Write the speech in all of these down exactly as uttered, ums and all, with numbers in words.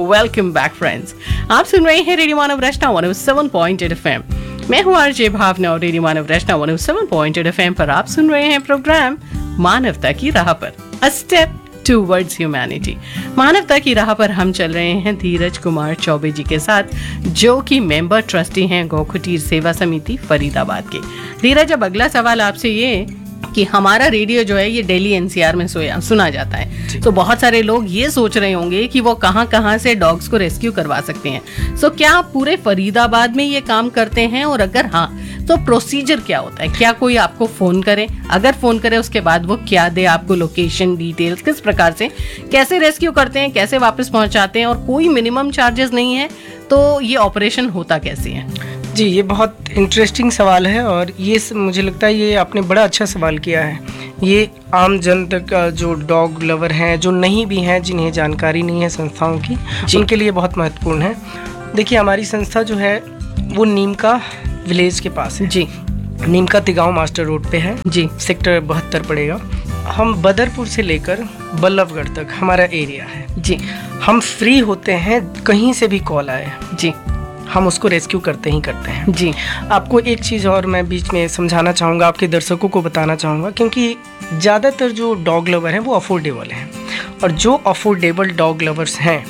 Welcome back friends. आप सुन रहे हैं रेडियो मानव रचना one O seven point eight FM. मैं हूँ आरजे भावना और रेडियो मानव रचना one O seven point eight FM पर आप सुन रहे हैं प्रोग्राम मानवता की राह पर, अ स्टेप टूवर्ड्स ह्यूमैनिटी। मानवता की राह पर हम चल रहे हैं धीरज कुमार चौबे जी के साथ, जो कि मेंबर ट्रस्टी हैं गौ कुटीर सेवा समिति फरीदाबाद के। धीरज, अब अगला सवाल आपसे ये कि हमारा रेडियो जो है ये दिल्ली एनसीआर में सोया सुना जाता है, तो बहुत सारे लोग ये सोच रहे होंगे कि वो कहाँ कहाँ से डॉग्स को रेस्क्यू करवा सकते हैं। सो क्या आप पूरे फरीदाबाद में ये काम करते हैं, और अगर हाँ तो प्रोसीजर क्या होता है? क्या कोई आपको फोन करे? अगर फोन करे उसके बाद वो क्या दे आपको, लोकेशन डिटेल्स, किस प्रकार से कैसे रेस्क्यू करते हैं, कैसे वापस पहुंचाते हैं, और कोई मिनिमम चार्जेस नहीं है, तो ये ऑपरेशन होता कैसे है? जी, ये बहुत इंटरेस्टिंग सवाल है, और ये मुझे लगता है ये आपने बड़ा अच्छा सवाल किया है। ये आम जन तक जो डॉग लवर हैं, जो नहीं भी हैं, जिन्हें जानकारी नहीं है संस्थाओं की, उनके लिए बहुत महत्वपूर्ण है। देखिए, हमारी संस्था जो है वो नीम का विलेज के पास है जी। नीम का तिगांव मास्टर रोड पे है जी, सेक्टर बहत्तर पड़ेगा। हम बदरपुर से लेकर बल्लभगढ़ तक हमारा एरिया है जी। हम फ्री होते हैं, कहीं से भी कॉल आए जी, हम उसको रेस्क्यू करते ही करते हैं जी। आपको एक चीज़ और मैं बीच में समझाना चाहूँगा, आपके दर्शकों को बताना चाहूँगा, क्योंकि ज़्यादातर जो डॉग लवर हैं वो अफोर्डेबल हैं, और जो अफोर्डेबल डॉग लवर्स हैं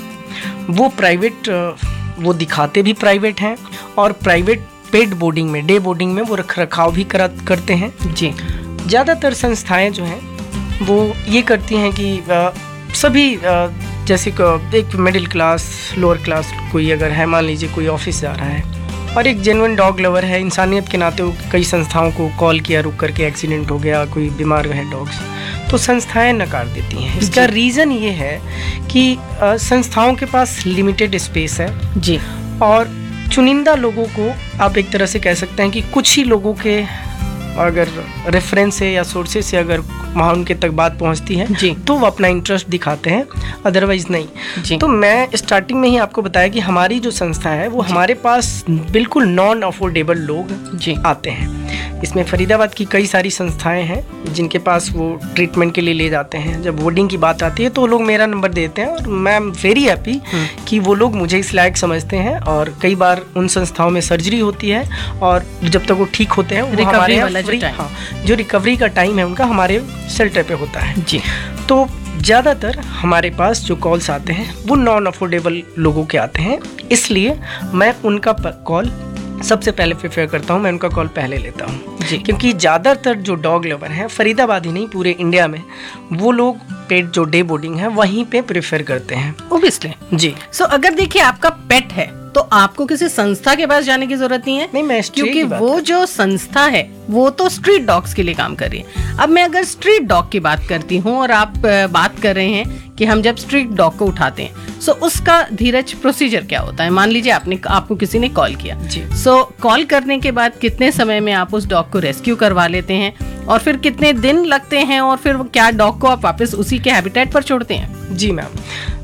वो प्राइवेट, वो दिखाते भी प्राइवेट हैं, और प्राइवेट पेड बोर्डिंग में, डे बोर्डिंग में वो रख रखाव भी करा करते हैं जी। ज़्यादातर संस्थाएं जो हैं वो ये करती हैं कि आ, सभी आ, जैसे एक मिडिल क्लास, लोअर क्लास कोई अगर है, मान लीजिए कोई ऑफिस जा रहा है और एक जेन्युइन डॉग लवर है, इंसानियत के नाते वो कई संस्थाओं को कॉल किया, रुक करके एक्सीडेंट हो गया, कोई बीमार है डॉग्स, तो संस्थाएं नकार देती हैं। इसका रीज़न ये है कि आ, संस्थाओं के पास लिमिटेड स्पेस है जी, और चुनिंदा लोगों को आप एक तरह से कह सकते हैं कि कुछ ही लोगों के अगर रेफरेंस से या सोर्सेज से अगर वहाँ उनके तक बात पहुँचती है जी, तो वो अपना इंटरेस्ट दिखाते हैं, अदरवाइज नहीं जी। तो मैं स्टार्टिंग में ही आपको बताया कि हमारी जो संस्था है वो हमारे पास बिल्कुल नॉन अफोर्डेबल लोग जी आते हैं। इसमें फरीदाबाद की कई सारी संस्थाएं हैं जिनके पास वो ट्रीटमेंट के लिए ले जाते हैं। जब बोर्डिंग की बात आती है तो लोग मेरा नंबर देते हैं, और मैं एम वेरी हैप्पी कि वो लोग मुझे इस लायक समझते हैं, और कई बार उन संस्थाओं में सर्जरी होती है, और जब तक वो ठीक होते हैं वो हमारे यहाँ फ्री, हाँ, जो रिकवरी का टाइम है उनका हमारे शेल्टर पे होता है जी। तो ज़्यादातर हमारे पास जो कॉल्स आते हैं वो नॉन अफोर्डेबल लोगों के आते हैं, इसलिए मैं उनका कॉल सबसे पहले प्रेफर करता हूँ, मैं उनका कॉल पहले लेता हूँ जी। क्योंकि ज़्यादातर जो डॉग लवर हैं फरीदाबाद ही नहीं पूरे इंडिया में, वो लोग पेट जो डे बोर्डिंग है वहीं पे प्रेफर करते हैं ओब्वियसली जी। सो so, अगर देखिए आपका पेट है तो आपको किसी संस्था के पास जाने की जरूरत नहीं है, नहीं मैं क्योंकि वो जो संस्था है वो तो स्ट्रीट डॉग्स के लिए काम कर रही है। अब मैं अगर स्ट्रीट डॉग की बात करती हूँ और आप बात कर रहे हैं कि हम जब स्ट्रीट डॉग को उठाते हैं, सो उसका धीरज प्रोसीजर क्या होता है? मान लीजिए आपने आपको किसी ने कॉल किया जी, सो कॉल करने के बाद कितने समय में आप उस डॉग को रेस्क्यू करवा लेते हैं, और फिर कितने दिन लगते हैं, और फिर क्या डॉग को आप वापस उसी के हैबिटेट पर छोड़ते हैं? जी मैम,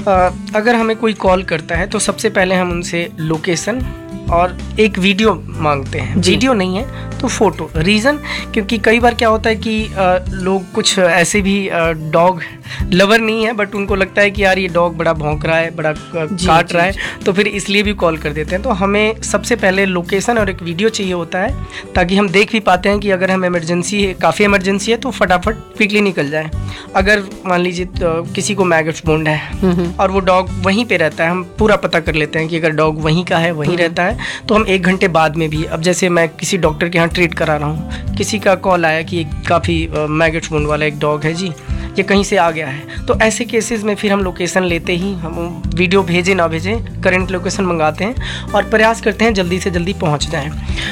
अगर हमें कोई कॉल करता है तो सबसे पहले हम उनसे लोकेशन और एक वीडियो मांगते हैं। वीडियो नहीं है तो फोटो। रीज़न, क्योंकि कई बार क्या होता है कि आ, लोग कुछ ऐसे भी डॉग लवर नहीं है, बट उनको लगता है कि यार ये डॉग बड़ा भौंक रहा है, बड़ा काट रहा है, तो फिर इसलिए भी कॉल कर देते हैं। तो हमें सबसे पहले लोकेशन और एक वीडियो चाहिए होता है, ताकि हम देख भी पाते हैं कि अगर हम इमरजेंसी है, काफ़ी इमरजेंसी है, तो फटाफट क्विकली निकल जाए। अगर मान लीजिए तो किसी को मैगट्स वुंड है और वो डॉग वहीं पे रहता है, हम पूरा पता कर लेते हैं कि अगर डॉग वहीं का है, वहीं रहता है, तो हम एक घंटे बाद में भी, अब जैसे मैं किसी डॉक्टर के यहाँ ट्रीट करा रहा हूँ, किसी का कॉल आया कि काफ़ी मैगट्स वुंड वाला एक डॉग है जी, ये कहीं से आ गया है, तो ऐसे केसेस में फिर हम लोकेशन लेते ही, हम वीडियो भेजें ना भेजें, करंट लोकेशन मंगाते हैं और प्रयास करते हैं जल्दी से जल्दी पहुंच जाएं।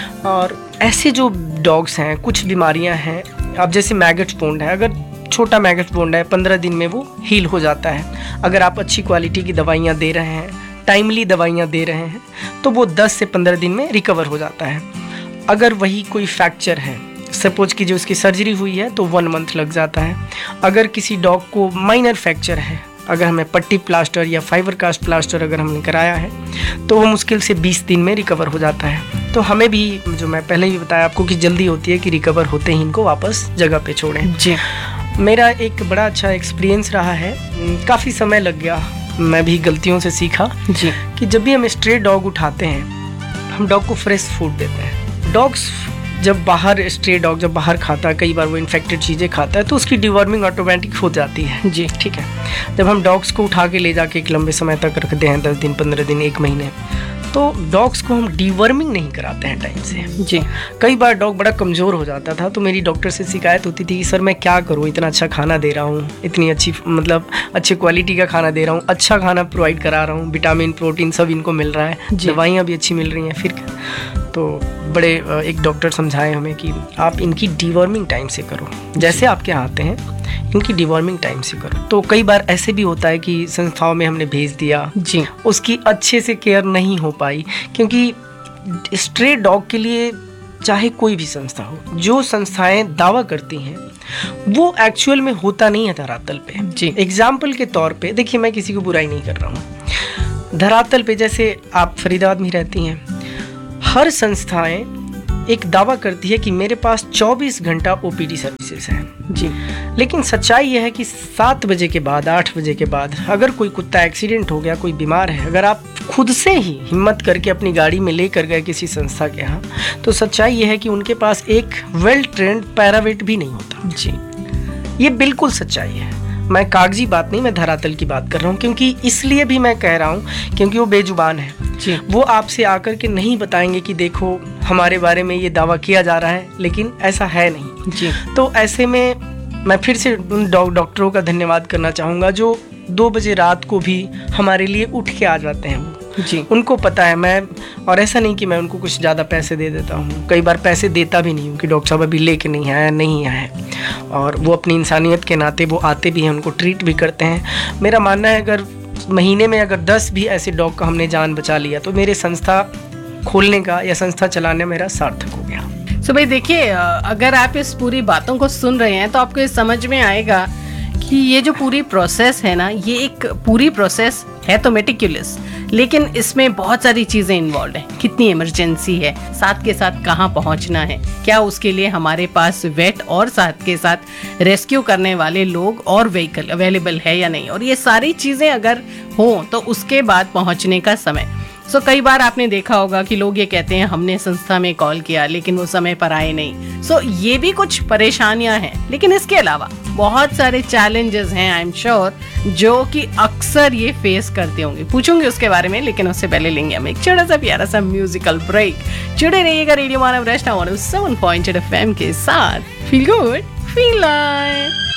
और ऐसे जो डॉग्स हैं, कुछ बीमारियां हैं, अब जैसे मैगट्स वुंड है, अगर छोटा मैगट्स वुंड है पंद्रह दिन में वो हील हो जाता है। अगर आप अच्छी क्वालिटी की दवाइयाँ दे रहे हैं, टाइमली दवाइयाँ दे रहे हैं, तो वो दस से पंद्रह दिन में रिकवर हो जाता है। अगर वही कोई फ्रैक्चर है, सपोज की जो उसकी सर्जरी हुई है, तो वन मंथ लग जाता है। अगर किसी डॉग को माइनर फ्रैक्चर है, अगर हमें पट्टी प्लास्टर या फाइबर कास्ट प्लास्टर अगर हमने कराया है, तो वो मुश्किल से बीस दिन में रिकवर हो जाता है। तो हमें भी, जो मैं पहले ही बताया आपको, कि जल्दी होती है कि रिकवर होते ही इनको वापस जगह पे छोड़ें जी। मेरा एक बड़ा अच्छा एक्सपीरियंस रहा है, काफ़ी समय लग गया मैं भी गलतियों से सीखा जी कि जब भी हम स्ट्रे डॉग उठाते हैं, हम डॉग को फ्रेश फूड देते हैं। डॉग्स जब बाहर स्ट्रे डॉग जब बाहर खाता है, कई बार वो इन्फेक्टेड चीज़ें खाता है, तो उसकी डिवॉर्मिंग ऑटोमेटिक हो जाती है। जी ठीक है। जब हम डॉग्स को उठा के ले जाके एक लंबे समय तक रखते हैं, दस दिन, पंद्रह दिन, एक महीने, तो डॉग्स को हम डिवर्मिंग नहीं कराते हैं टाइम से। जी कई बार डॉग बड़ा कमज़ोर हो जाता था, तो मेरी डॉक्टर से शिकायत होती थी कि सर मैं क्या करूँ, इतना अच्छा खाना दे रहा हूँ, इतनी अच्छी मतलब अच्छे क्वालिटी का खाना दे रहा हूँ, अच्छा खाना प्रोवाइड करा रहा हूँ, विटामिन प्रोटीन सब इनको मिल रहा है, दवाइयाँ भी अच्छी मिल रही हैं, फिर तो बड़े एक डॉक्टर समझाए हमें कि आप इनकी डिवर्मिंग टाइम से करो, जैसे आपके यहाँ आते हैं इनकी डिवॉर्मिंग टाइम से करो। तो कई बार ऐसे भी होता है कि संस्थाओं में हमने भेज दिया, जी उसकी अच्छे से केयर नहीं हो पाई, क्योंकि स्ट्रे डॉग के लिए चाहे कोई भी संस्था हो, जो संस्थाएं दावा करती हैं वो एक्चुअल में होता नहीं है धरातल पे। जी एग्जाम्पल के तौर पे देखिए, मैं किसी को बुराई नहीं कर रहा हूँ, धरातल पे जैसे आप फरीदाबाद में रहती हैं, हर संस्थाएं एक दावा करती है कि मेरे पास चौबीस घंटा ओपीडी सर्विसेज हैं। जी लेकिन सच्चाई यह है कि सात बजे के बाद, आठ बजे के बाद अगर कोई कुत्ता एक्सीडेंट हो गया, कोई बीमार है, अगर आप खुद से ही हिम्मत करके अपनी गाड़ी में लेकर गए किसी संस्था के यहाँ, तो सच्चाई यह है कि उनके पास एक वेल ट्रेंड पैरावेट भी नहीं होता। जी ये बिल्कुल सच्चाई है। मैं कागजी बात नहीं, मैं धरातल की बात कर रहा हूँ, क्योंकि इसलिए भी मैं कह रहा हूँ क्योंकि वो बेजुबान है। जी वो आपसे आकर के नहीं बताएंगे कि देखो हमारे बारे में ये दावा किया जा रहा है, लेकिन ऐसा है नहीं। जी तो ऐसे में मैं फिर से उन डॉक्टरों का धन्यवाद करना चाहूँगा जो दो बजे रात को भी हमारे लिए उठ के आ जाते हैं। वो जी उनको पता है मैं, और ऐसा नहीं कि मैं उनको कुछ ज़्यादा पैसे दे देता हूँ, कई बार पैसे देता भी नहीं हूँ कि डॉक्टर साहब अभी लेके नहीं आया नहीं आया है, और वो अपनी इंसानियत के नाते वो आते भी हैं, उनको ट्रीट भी करते हैं। मेरा मानना है अगर महीने में अगर दस भी ऐसे डॉग का हमने जान बचा लिया तो मेरे संस्था खोलने का या संस्था चलाने मेरा सार्थक हो गया। सो भाई देखिए, अगर आप इस पूरी बातों को सुन रहे हैं तो आपको ये समझ में आएगा कि ये जो पूरी प्रोसेस है ना, ये एक पूरी प्रोसेस है तो मेटिकुलस, लेकिन इसमें बहुत सारी चीजें इन्वॉल्व हैं। कितनी इमरजेंसी है, साथ के साथ कहाँ पहुँचना है, क्या उसके लिए हमारे पास वेट और साथ के साथ रेस्क्यू करने वाले लोग और व्हीकल अवेलेबल है या नहीं, और ये सारी चीजें अगर हो तो उसके बाद पहुँचने का समय। सो so, कई बार आपने देखा होगा कि लोग ये कहते हैं हमने संस्था में कॉल किया लेकिन वो समय पर आए नहीं। सो so, ये भी कुछ परेशानियां हैं, लेकिन इसके अलावा बहुत सारे चैलेंजेस हैं आई एम श्योर जो कि अक्सर ये फेस करते होंगे। पूछूंगी उसके बारे में, लेकिन उससे पहले लेंगे हम एक छोटा सा प्यारा सा म्यूजिकल ब्रेक। जुड़े रहिएगा रेडियो मानव रचना one O seven point eight F M के साथ। Feel good feel live.